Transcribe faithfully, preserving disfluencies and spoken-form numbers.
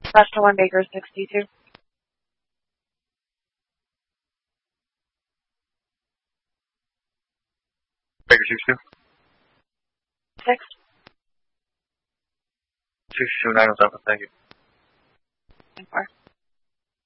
National one Baker sixty-two. Baker sixty-two. Six. six two nine oh seven, thank you.